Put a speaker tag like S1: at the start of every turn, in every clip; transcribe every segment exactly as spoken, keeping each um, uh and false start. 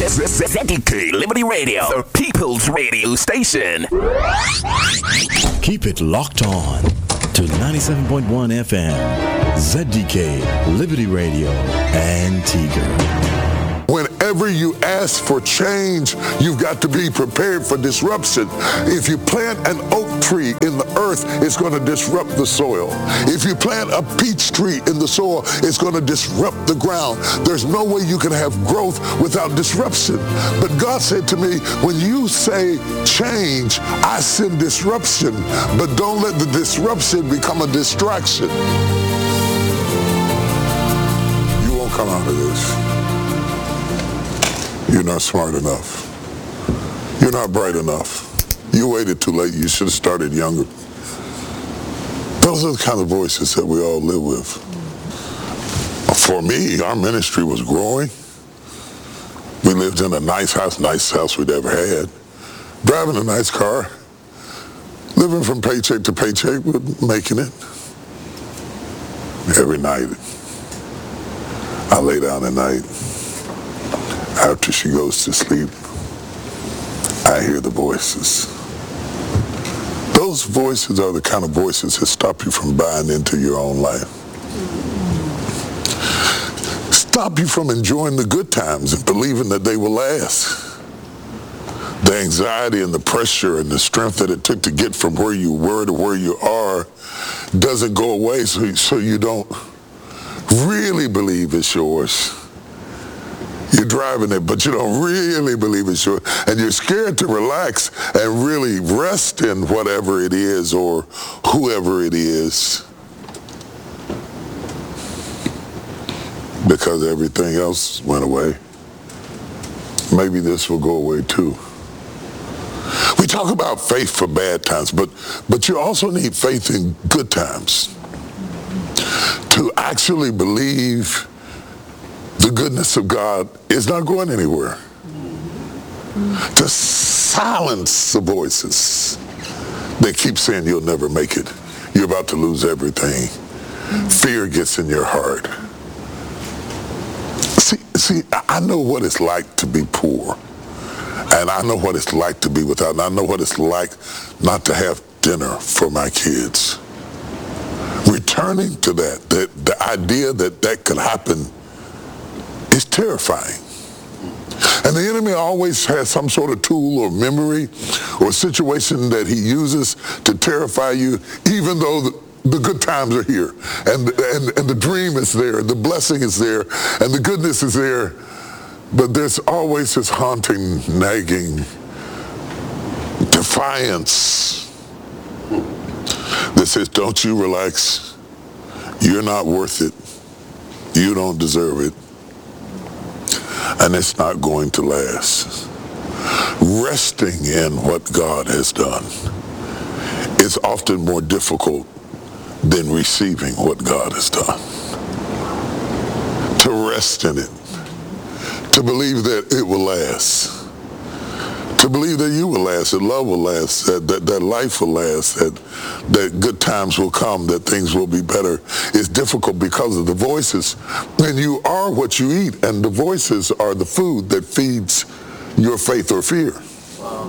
S1: Z D K Liberty Radio, the People's Radio Station.
S2: Keep it locked on to ninety-seven point one F M, Z D K Liberty Radio, Antigua.
S3: Whenever you ask for change, you've got to be prepared for disruption. If you plant an oak tree in the earth, it's going to disrupt the soil. If you plant a peach tree in the soil, it's going to disrupt the ground. There's no way you can have growth without disruption. But God said to me, when you say change, I send disruption, but don't let the disruption become a distraction. You won't come out of this. You're not smart enough. You're not bright enough. You waited too late. You should have started younger. Those are the kind of voices that we all live with. For me, our ministry was growing. We lived in a nice house, nice house we'd ever had. Driving a nice car. Living from paycheck to paycheck, but making it. Every night, I lay down at night. After she goes to sleep, I hear the voices. Those voices are the kind of voices that stop you from buying into your own life. Stop you from enjoying the good times and believing that they will last. The anxiety and the pressure and the strength that it took to get from where you were to where you are doesn't go away, so, so you don't really believe it's yours. You're driving it, but you don't really believe it's yours. And you're scared to relax and really rest in whatever it is or whoever it is. Because everything else went away. Maybe this will go away too. We talk about faith for bad times, but, but you also need faith in good times. To actually believe the goodness of God is not going anywhere. To silence the voices that keep saying you'll never make it. You're about to lose everything. Fear gets in your heart. See, see, I know what it's like to be poor. And I know what it's like to be without. And I know what it's like not to have dinner for my kids. Returning to that, the, the idea that that could happen is terrifying. And the enemy always has some sort of tool or memory or situation that he uses to terrify you, even though the, the good times are here. And, and, and the dream is there, the blessing is there, and the goodness is there. But there's always this haunting, nagging defiance that says, don't you relax. You're not worth it. You don't deserve it. And it's not going to last. Resting in what God has done is often more difficult than receiving what God has done. To rest in it. To believe that it will last. To believe that you will last, that love will last, that, that, that life will last, that, that good times will come, that things will be better, is difficult because of the voices. And you are what you eat, and the voices are the food that feeds your faith or fear. Wow.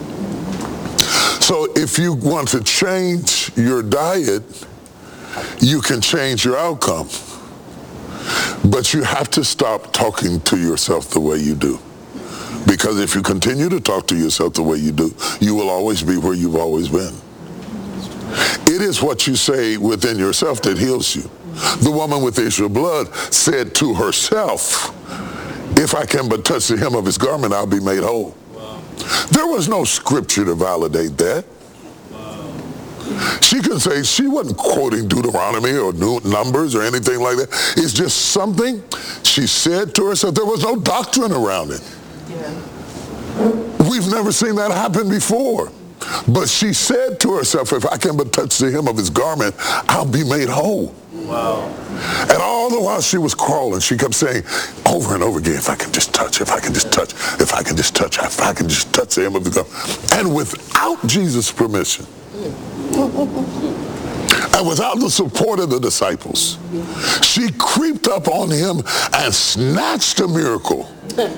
S3: So if you want to change your diet, you can change your outcome. But you have to stop talking to yourself the way you do. Because if you continue to talk to yourself the way you do, you will always be where you've always been. It is what you say within yourself that heals you. The woman with the issue of blood said to herself, if I can but touch the hem of his garment, I'll be made whole. Wow. There was no scripture to validate that. Wow. She can say she wasn't quoting Deuteronomy or Numbers or anything like that. It's just something she said to herself. There was no doctrine around it. We've never seen that happen before. But she said to herself, if I can but touch the hem of his garment, I'll be made whole. Wow. And all the while she was crawling, she kept saying over and over again, if I can just touch, if I can just touch, if I can just touch, if I can just touch the hem of the garment. And without Jesus' permission. And without the support of the disciples, she creeped up on him and snatched a miracle.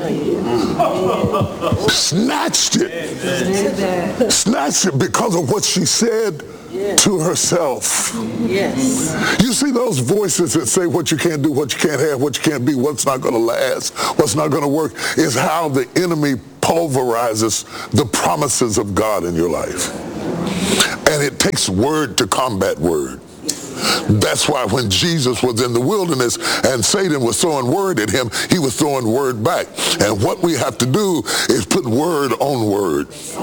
S3: Snatched it. Snatched it because of what she said to herself.
S4: Yes.
S3: You see those voices that say what you can't do, what you can't have, what you can't be, what's not going to last, what's not going to work, is how the enemy pulverizes the promises of God in your life. And it takes word to combat word. That's why when Jesus was in the wilderness and Satan was throwing word at him, he was throwing word back. And what we have to do is put word on word.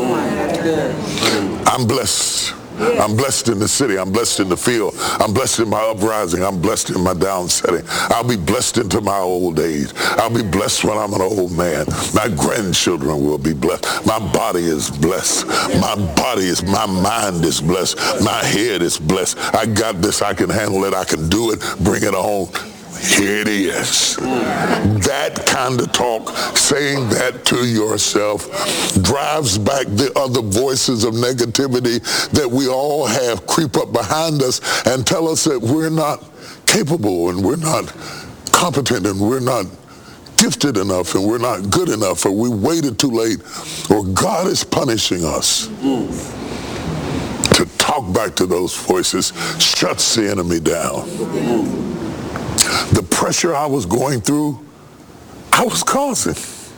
S3: I'm blessed. I'm blessed in the city. I'm blessed in the field. I'm blessed in my uprising. I'm blessed in my downsetting. I'll be blessed into my old age. I'll be blessed when I'm an old man. My grandchildren will be blessed. My body is blessed. My body is, my mind is blessed. My head is blessed. I got this. I can handle it. I can do it. Bring it on. Here it is. That kind of talk, saying that to yourself, drives back the other voices of negativity that we all have creep up behind us and tell us that we're not capable and we're not competent and we're not gifted enough and we're not good enough or we waited too late or God is punishing us. To talk back to those voices shuts the enemy down. The pressure I was going through, I was causing.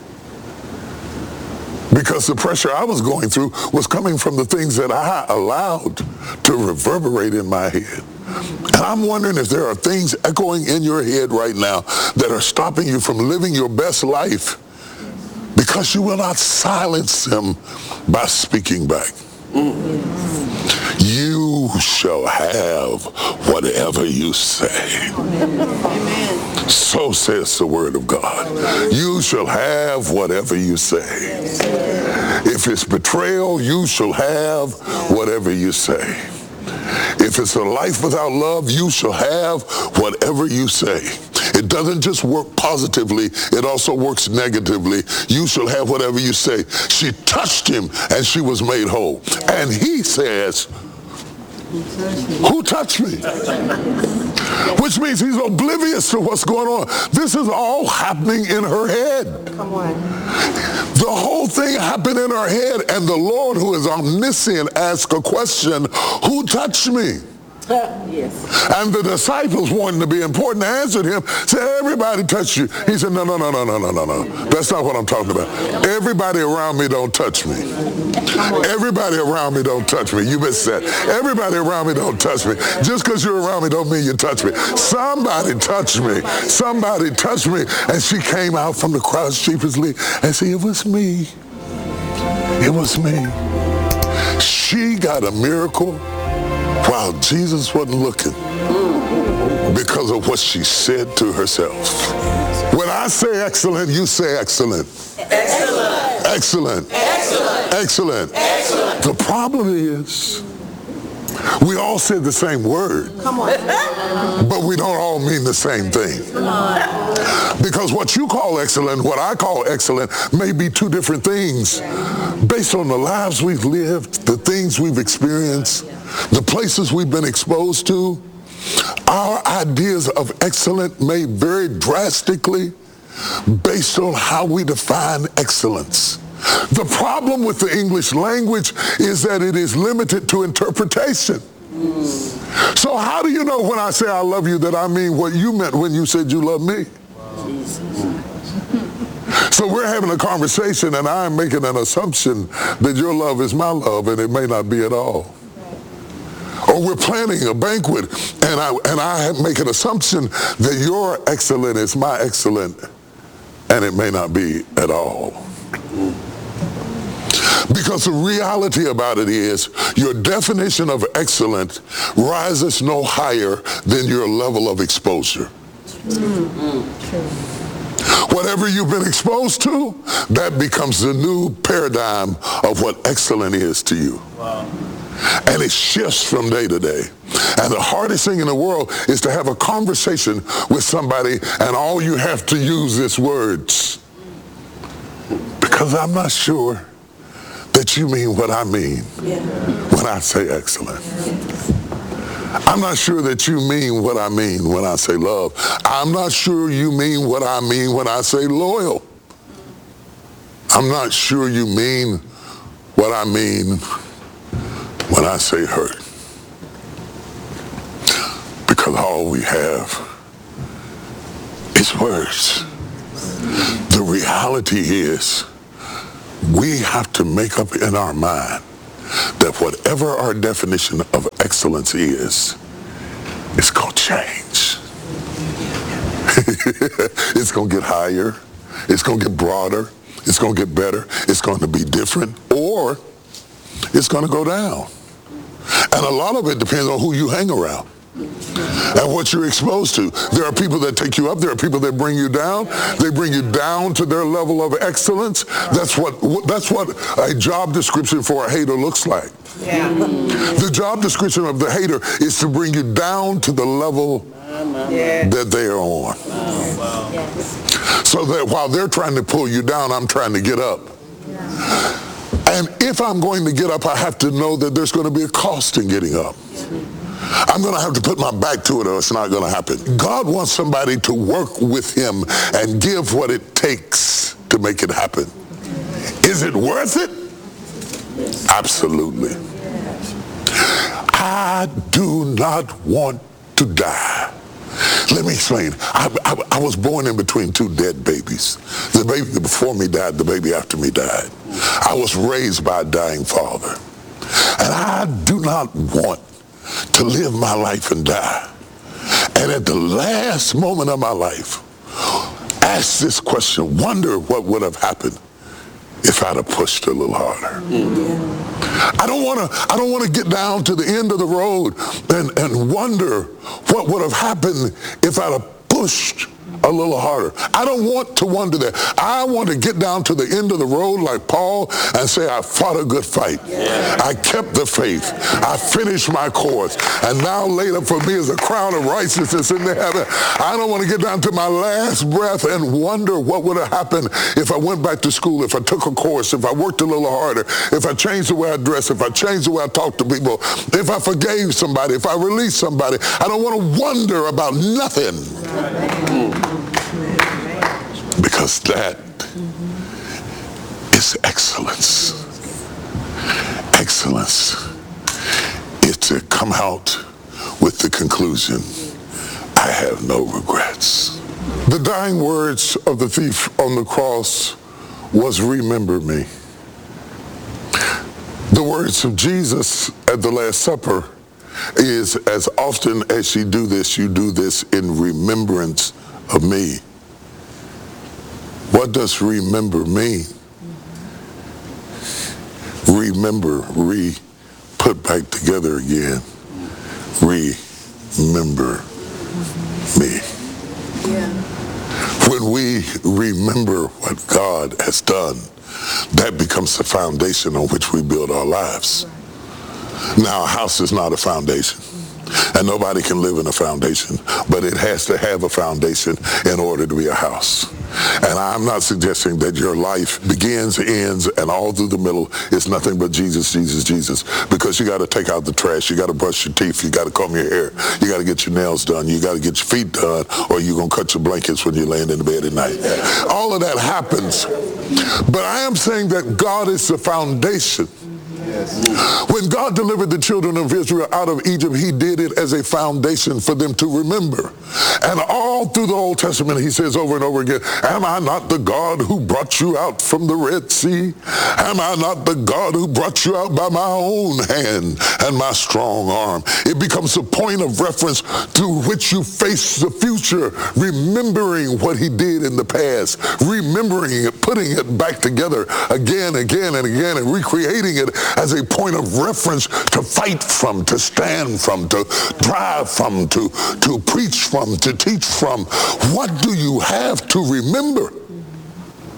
S3: Because the pressure I was going through was coming from the things that I allowed to reverberate in my head. And I'm wondering if there are things echoing in your head right now that are stopping you from living your best life because you will not silence them by speaking back. You shall have whatever you say. Amen. So says the word of God. You shall have whatever you say. If it's betrayal, you shall have whatever you say. If it's a life without love, you shall have whatever you say. It doesn't just work positively, it also works negatively. You shall have whatever you say. She touched him and she was made whole. And he says, who touched me? Which means he's oblivious to what's going on. This is all happening in her head.
S4: Come on.
S3: The whole thing happened in her head, and the Lord, who is omniscient, asked a question, who touched me?
S4: Yes.
S3: And the disciples, wanting to be important, answered him, said, everybody touched you. He said, no, no, no, no, no, no, no, no. That's not what I'm talking about. Everybody around me don't touch me. Everybody around me don't touch me. You missed that. Everybody around me don't touch me. Just because you're around me don't mean you touch me. Somebody touched me. Somebody touched me. And she came out from the crowd sheepishly and said, it was me. It was me. She got a miracle while Jesus wasn't looking because of what she said to herself. When I say excellent, you say excellent.
S4: Excellent.
S3: Excellent.
S4: Excellent.
S3: Excellent.
S4: Excellent.
S3: The problem is, we all said the same word.
S4: Come on.
S3: But we don't all mean the same thing.
S4: Come on.
S3: Because what you call excellent, what I call excellent, may be two different things based on the lives we've lived, the things we've experienced, the places we've been exposed to. Our ideas of excellent may vary drastically based on how we define excellence. The problem with the English language is that it is limited to interpretation. So how do you know when I say I love you that I mean what you meant when you said you love me? So we're having a conversation and I'm making an assumption that your love is my love, and it may not be at all. Or we're planning a banquet and I and I make an assumption that your excellent is my excellent, and it may not be at all. Because the reality about it is your definition of excellent rises no higher than your level of exposure. Whatever you've been exposed to, that becomes the new paradigm of what excellent is to you. Wow. And it shifts from day to day. And the hardest thing in the world is to have a conversation with somebody and all you have to use is words. Because I'm not sure that you mean what I mean yeah. when I say excellent. I'm not sure that you mean what I mean when I say love. I'm not sure you mean what I mean when I say loyal. I'm not sure you mean what I mean when I say hurt. Because all we have is words. The reality is we have to make up in our mind that whatever our definition of excellence is, it's going to change. It's going to get higher. It's going to get broader. It's going to get better. It's going to be different. Or it's going to go down. And a lot of it depends on who you hang around and what you're exposed to. There are people that take you up. There are people that bring you down. They bring you down to their level of excellence. That's what that's what a job description for a hater looks like.
S4: Yeah.
S3: The job description of the hater is to bring you down to the level
S4: Yeah.
S3: that they are on. So that while they're trying to pull you down, I'm trying to get up. And if I'm going to get up, I have to know that there's going to be a cost in getting up. I'm going to have to put my back to it or it's not going to happen. God wants somebody to work with him and give what it takes to make it happen. Is it worth it? Absolutely. I do not want to die. Let me explain. I, I, I was born in between two dead babies. The baby before me died, the baby after me died. I was raised by a dying father. And I do not want to live my life and die. And at the last moment of my life, ask this question, wonder what would have happened if I'd have pushed a little harder. I don't want to I don't want to get down to the end of the road and, and wonder what would have happened if I'd have pushed a little harder. I don't want to wonder that. I want to get down to the end of the road like Paul and say, I fought a good fight. Yeah. I kept the faith. I finished my course. And now laid up for me is a crown of righteousness in the heaven. I don't want to get down to my last breath and wonder what would have happened if I went back to school, if I took a course, if I worked a little harder, if I changed the way I dress, if I changed the way I talk to people, if I forgave somebody, if I released somebody. I don't want to wonder about nothing. Because that is excellence. Excellence is to come out with the conclusion, I have no regrets. The dying words of the thief on the cross was, remember me. The words of Jesus at the Last Supper is, as often as you do this, you do this in remembrance of me. What does remember mean? Remember, re, put back together again. Remember me.
S4: Yeah.
S3: When we remember what God has done, that becomes the foundation on which we build our lives. Now, a house is not a foundation. And nobody can live in a foundation, but it has to have a foundation in order to be a house. And I'm not suggesting that your life begins, ends, and all through the middle is nothing but Jesus, Jesus, Jesus. Because you got to take out the trash, you got to brush your teeth, you got to comb your hair, you got to get your nails done, you got to get your feet done, or you're going to cut your blankets when you're laying in the bed at night. All of that happens. But I am saying that God is the foundation. When God delivered the children of Israel out of Egypt, he did it as a foundation for them to remember. And all through the Old Testament, he says over and over again, am I not the God who brought you out from the Red Sea? Am I not the God who brought you out by my own hand and my strong arm? It becomes a point of reference through which you face the future, remembering what he did in the past, remembering it, putting it back together again, again, and again, and recreating it as a point of reference to fight from, to stand from, to drive from, to, to preach from, to teach from. What do you have to remember?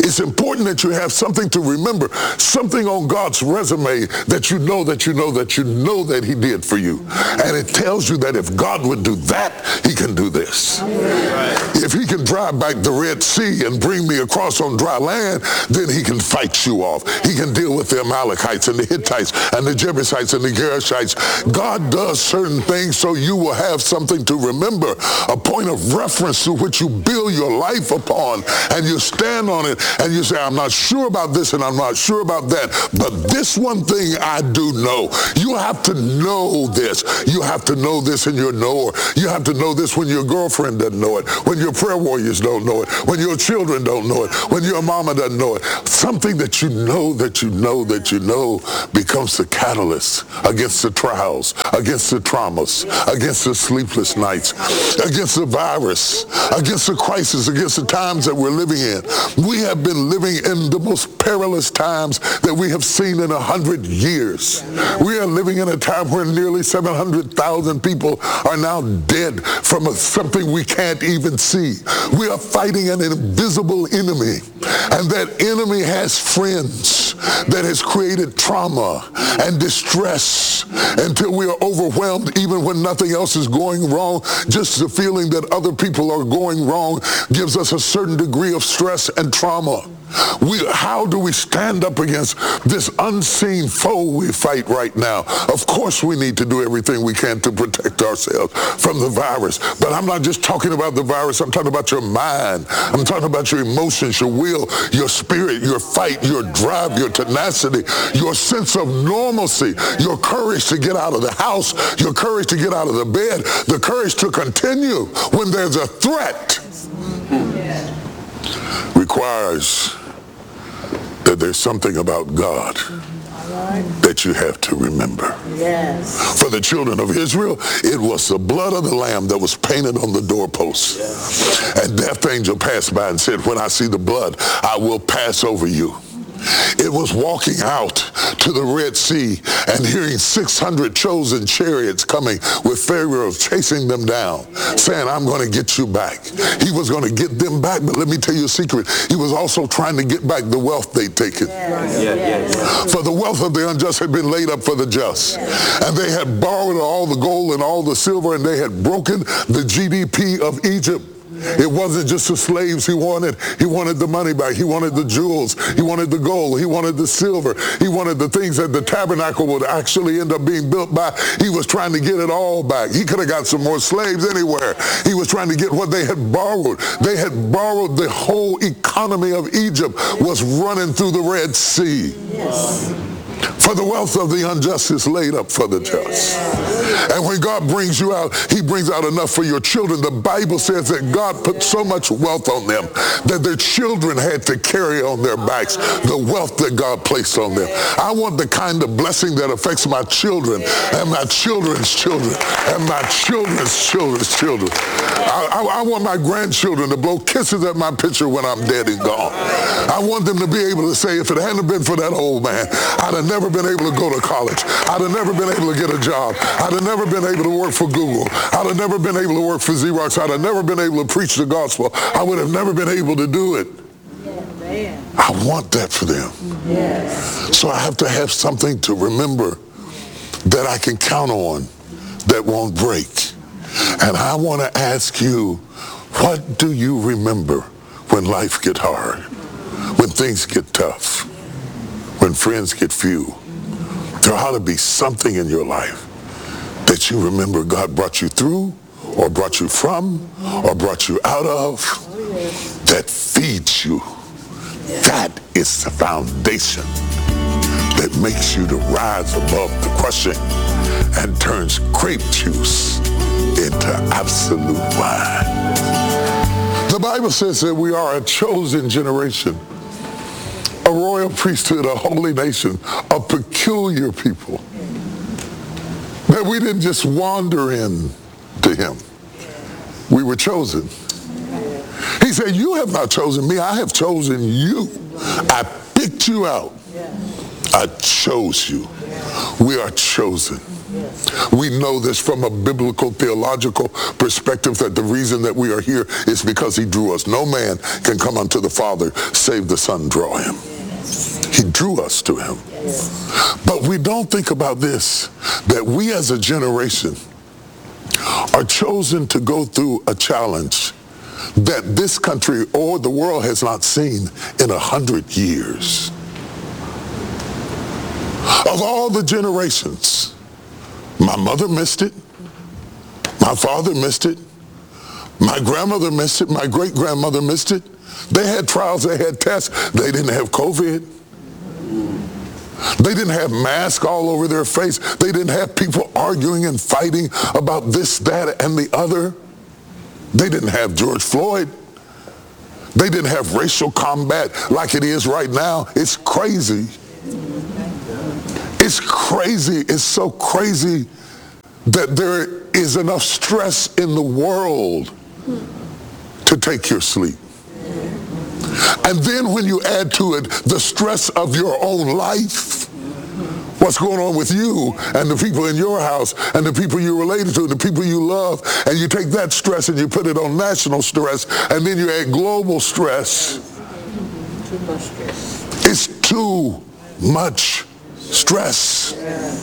S3: It's important that you have something to remember, something on God's resume that you know that you know that you know that he did for you. And it tells you that if God would do that, he can do this. If he can drive back the Red Sea and bring me across on dry land, then he can fight you off. He can deal with the Amalekites and the Hittites and the Jebusites and the Gerishites. God does certain things so you will have something to remember, a point of reference to which you build your life upon, and you stand on it and you say, I'm not sure about this and I'm not sure about that, but this one thing I do know. You have to know this. You have to know this in your knower. You have to know this when your girlfriend doesn't know it, when your prayer warriors don't know it, when your children don't know it, when your mama doesn't know it. Something that you know that you know that you know becomes the catalyst against the trials, against the traumas, against the sleepless nights, against the virus, against the crisis, against the times that we're living in. We have been living in the most perilous times that we have seen in a hundred years. We are living in a time where nearly seven hundred thousand people are now dead from a, something we can't even see. We are fighting an invisible enemy, and that enemy has friends that has created trauma and distress until we are overwhelmed even when nothing else is going wrong. Just the feeling that other people are going wrong gives us a certain degree of stress and trauma. We, how do we stand up against this unseen foe we fight right now? Of course we need to do everything we can to protect ourselves from the virus. But I'm not just talking about the virus. I'm talking about your mind. I'm talking about your emotions, your will, your spirit, your fight, your drive, your tenacity, your sense of normalcy, your courage to get out of the house, your courage to get out of the bed, the courage to continue when there's a threat. Requires that there's something about God that you have to remember.
S4: Yes.
S3: For the children of Israel, it was the blood of the lamb that was painted on the doorpost. Yes. And death angel passed by and said, when I see the blood, I will pass over you. It was walking out to the Red Sea and hearing six hundred chosen chariots coming with Pharaoh chasing them down, saying, I'm going to get you back. He was going to get them back, but let me tell you a secret. He was also trying to get back the wealth they'd taken.
S4: Yes. Yes.
S3: For the wealth of the unjust had been laid up for the just. Yes. And they had borrowed all the gold and all the silver, and they had broken the G D P of Egypt. It wasn't just the slaves he wanted. He wanted the money back. He wanted the jewels. He wanted the gold. He wanted the silver. He wanted the things that the tabernacle would actually end up being built by. He was trying to get it all back. He could have got some more slaves anywhere. He was trying to get what they had borrowed. They had borrowed the whole economy of Egypt was running through the Red Sea. Yes. For the wealth of the unjust is laid up for the just. And when God brings you out, he brings out enough for your children. The Bible says that God put so much wealth on them that their children had to carry on their backs the wealth that God placed on them. I want the kind of blessing that affects my children and my children's children and my children's children's children. I, I, I want my grandchildren to blow kisses at my picture when I'm dead and gone. I want them to be able to say, if it hadn't been for that old man, I'd have never been able to go to college. I'd have never been able to get a job. I'd have never been able to work for Google. I'd have never been able to work for Xerox. I'd have never been able to preach the gospel. I would have never been able to do it.
S4: Yeah,
S3: I want that for them.
S4: yes.
S3: So I have to have something to remember that I can count on that won't break. And I want to ask you, what do you remember when life gets hard, when things get tough, when friends get few? There ought to be something in your life that you remember God brought you through or brought you from or brought you out of that feeds you. That is the foundation that makes you to rise above the crushing and turns grape juice into absolute wine. The Bible says that we are a chosen generation, a royal priesthood, a holy nation, a peculiar people. That we didn't just wander in to him. We were chosen. He said, you have not chosen me, I have chosen you. I picked you out. I chose you. We are chosen. We know this from a biblical theological perspective, that the reason that we are here is because he drew us. No man can come unto the Father save the Son draw him. He drew us to him. But we don't think about this, that we as a generation are chosen to go through a challenge that this country or the world has not seen in a hundred years. Of all the generations, my mother missed it, my father missed it, my grandmother missed it, my great-grandmother missed it. They had trials, they had tests. They didn't have COVID. They didn't have masks all over their face. They didn't have people arguing and fighting about this, that, and the other. They didn't have George Floyd. They didn't have racial combat like it is right now. It's crazy. It's crazy. It's so crazy that there is enough stress in the world to take your sleep. And then when you add to it the stress of your own life, what's going on with you and the people in your house and the people you're related to, the people you love, and you take that stress and you put it on national stress, and then you add global stress.
S4: Too much stress.
S3: It's too much stress.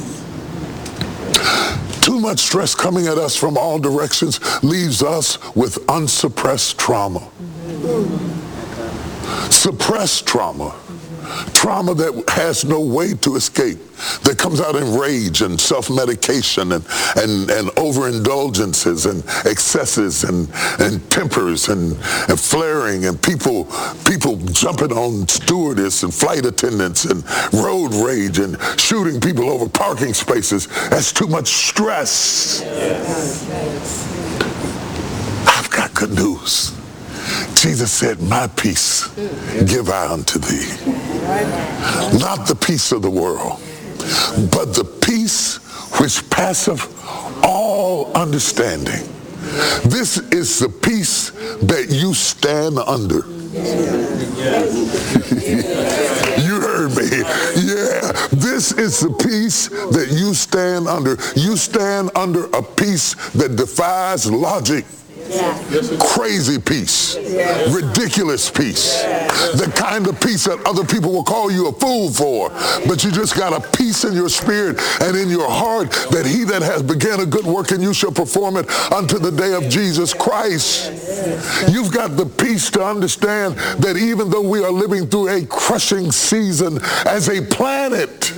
S3: Too much stress coming at us from all directions leaves us with unsuppressed trauma. Suppressed trauma. Trauma that has no way to escape, that comes out in rage and self-medication and, and, and overindulgences and excesses and, and tempers and, and flaring and people, people jumping on stewardess and flight attendants and road rage and shooting people over parking spaces. That's too much stress. I've got good news. Jesus said, my peace give I unto thee. Not the peace of the world, but the peace which passeth all understanding. This is the peace that you stand under. You heard me. Yeah. This is the peace that you stand under. You stand under a peace that defies logic. Yeah. Crazy peace, yeah. Ridiculous peace, yeah. The kind of peace that other people will call you a fool for, but you just got a peace in your spirit and in your heart that he that has begun a good work in you shall perform it unto the day of Jesus Christ. You've got the peace to understand that even though we are living through a crushing season as a planet,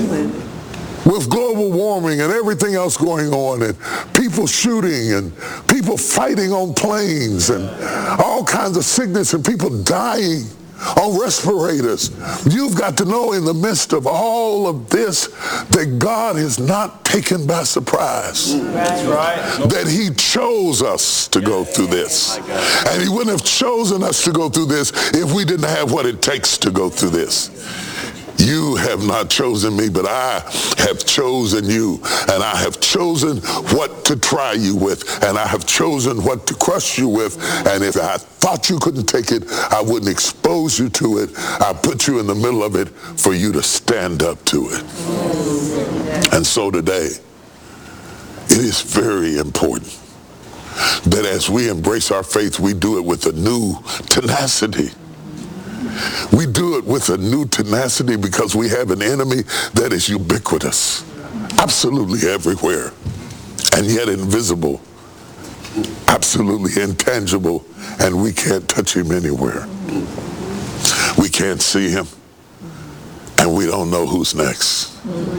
S3: with global warming and everything else going on and people shooting and people fighting on planes and all kinds of sickness and people dying on respirators. You've got to know in the midst of all of this that God is not taken by surprise. That's right. That he chose us to go through this. And he wouldn't have chosen us to go through this if we didn't have what it takes to go through this. You have not chosen me, but I have chosen you, and I have chosen what to try you with, and I have chosen what to crush you with, and if I thought you couldn't take it, I wouldn't expose you to it. I put you in the middle of it for you to stand up to it. And so today, it is very important that as we embrace our faith, we do it with a new tenacity. We do it with a new tenacity because we have an enemy that is ubiquitous, absolutely everywhere, and yet invisible, absolutely intangible, and we can't touch him anywhere. We can't see him, and we don't know who's next.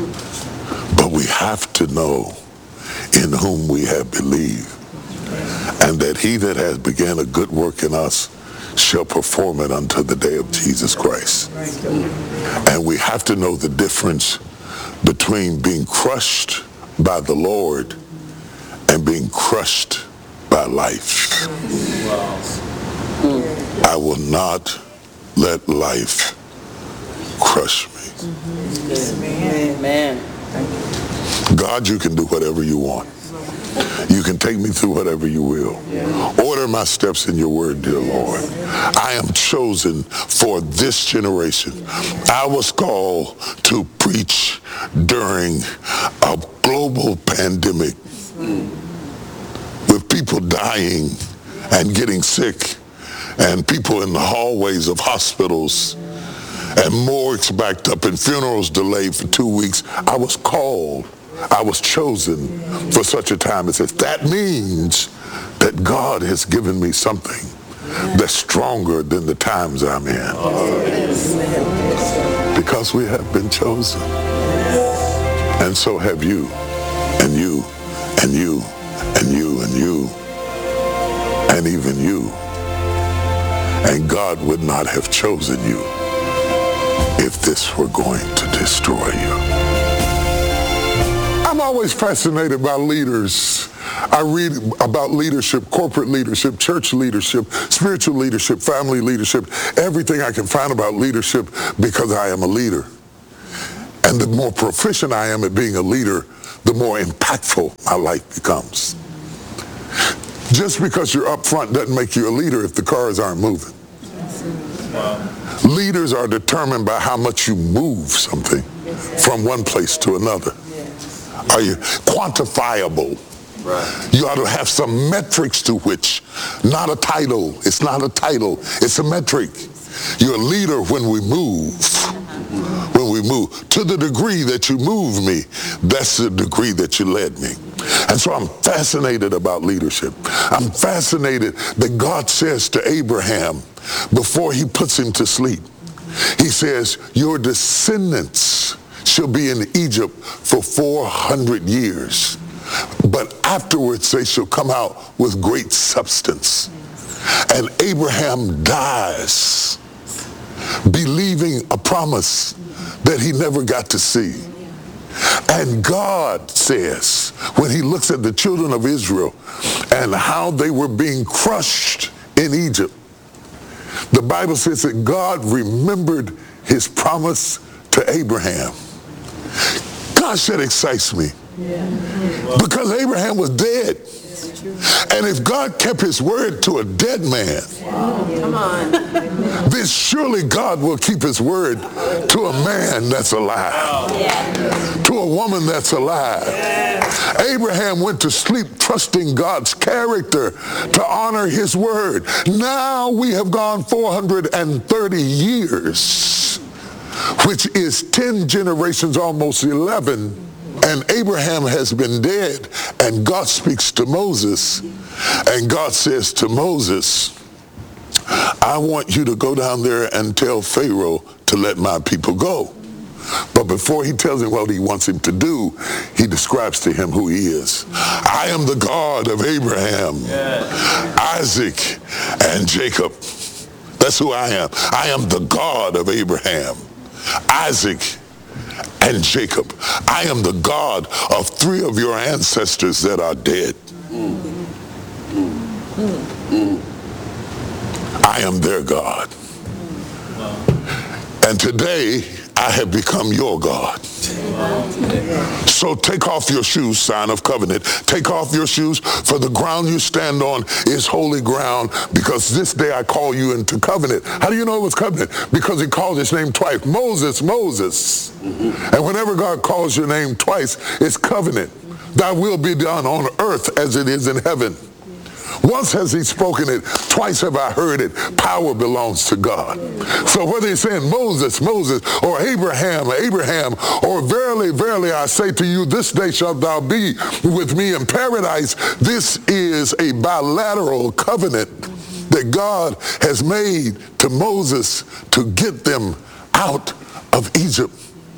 S3: But we have to know in whom we have believed, and that he that has begun a good work in us shall perform it unto the day of Jesus Christ. And we have to know the difference between being crushed by the Lord and being crushed by life. I will not let life crush me.
S4: Amen.
S3: God, you can do whatever you want. You can take me through whatever you will. Order my steps in your word, dear Lord. I am chosen for this generation. I was called to preach during a global pandemic with people dying and getting sick and people in the hallways of hospitals and morgues backed up and funerals delayed for two weeks. I was called, I was chosen for such a time as this. That means that God has given me something that's stronger than the times I'm in. Because we have been chosen. And so have you, and you, and you, and you, and you, and even you. And God would not have chosen you if this were going to destroy you. I'm always fascinated by leaders. I read about leadership, corporate leadership, church leadership, spiritual leadership, family leadership, everything I can find about leadership because I am a leader. And the more proficient I am at being a leader, the more impactful my life becomes. Just because you're up front doesn't make you a leader if the cars aren't moving. Leaders are determined by how much you move something from one place to another. Are you quantifiable? Right. You ought to have some metrics to which, not a title. It's not a title. It's a metric. You're a leader when we move. When we move. To the degree that you move me, that's the degree that you led me. And so I'm fascinated about leadership. I'm fascinated that God says to Abraham before he puts him to sleep, he says, your descendants shall be in Egypt for four hundred years. But afterwards they shall come out with great substance. And Abraham dies believing a promise that he never got to see. And God says, when he looks at the children of Israel and how they were being crushed in Egypt, the Bible says that God remembered his promise to Abraham. Gosh, that excites me. Because Abraham was dead. And if God kept his word to a dead man, come on, then surely God will keep his word to a man that's alive, to a woman that's alive. Abraham went to sleep trusting God's character to honor his word. Now we have gone four hundred thirty years, which is ten generations, almost eleven. And Abraham has been dead, and God speaks to Moses, and God says to Moses, I want you to go down there and tell Pharaoh to let my people go. But before he tells him what he wants him to do, he describes to him who he is. I am the God of Abraham, Isaac, and Jacob. That's who I am. I am the God of Abraham, Isaac, and Jacob. I am the God of three of your ancestors that are dead. I am their God. And today, I have become your God. So take off your shoes, sign of covenant. Take off your shoes, for the ground you stand on is holy ground, because this day I call you into covenant. How do you know it was covenant? Because he called his name twice. Moses, Moses. Mm-hmm. And whenever God calls your name twice, it's covenant. Thy will be done on earth as it is in heaven. Once has he spoken it, twice have I heard it. Power belongs to God. So whether he's saying Moses, Moses, or Abraham, Abraham, or verily, verily, I say to you, this day shalt thou be with me in paradise, this is a bilateral covenant that God has made to Moses to get them out of Egypt.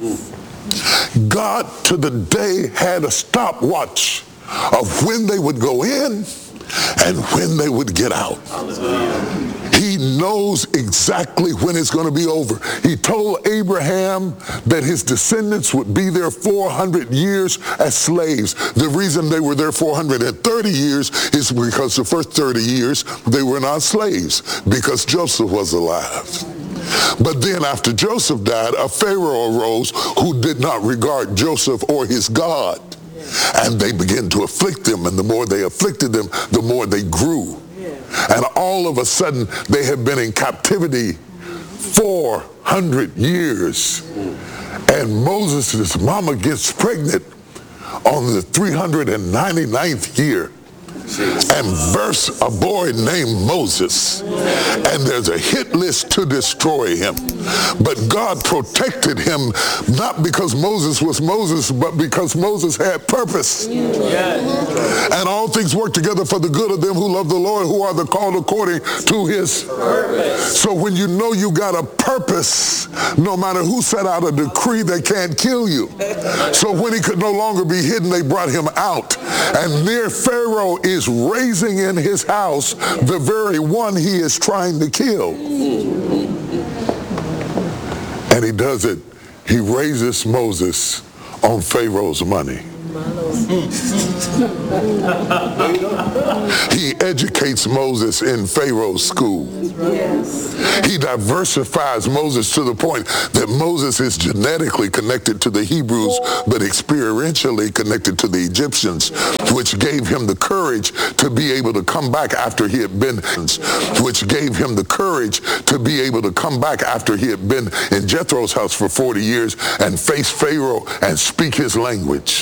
S3: God to the day had a stopwatch of when they would go in and when they would get out. He knows exactly when it's going to be over. He told Abraham that his descendants would be there four hundred years as slaves. The reason they were there four hundred thirty years is because the first thirty years they were not slaves, because Joseph was alive. But then after Joseph died, a Pharaoh arose who did not regard Joseph or his God. And they began to afflict them, and the more they afflicted them, the more they grew. And all of a sudden, they have been in captivity four hundred years. And Moses' mama gets pregnant on the three hundred ninety-ninth year and births a boy named Moses. And there's a hit list to destroy him. But God protected him, not because Moses was Moses, but because Moses had purpose. Yes. And all things work together for the good of them who love the Lord, who are the called according to his purpose. So when you know you got a purpose, no matter who set out a decree, they can't kill you. So when he could no longer be hidden, they brought him out. And near Pharaoh is raising in his house the very one he is trying to kill. And he does it. He raises Moses on Pharaoh's money. He educates Moses in Pharaoh's school. He diversifies Moses to the point that Moses is genetically connected to the Hebrews, but experientially connected to the Egyptians, which gave him the courage to be able to come back after he had been, which gave him the courage to be able to come back after he had been in Jethro's house for forty years and face Pharaoh and speak his language.